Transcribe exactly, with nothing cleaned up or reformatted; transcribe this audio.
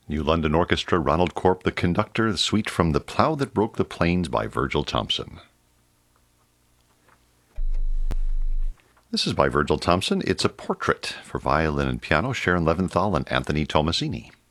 New London Orchestra, Ronald Corp, the conductor, the suite from The Plough That Broke the Plains by Virgil Thomson. This is by Virgil Thomson. It's a portrait for violin and piano, Sharon Leventhal and Anthony Tomasini.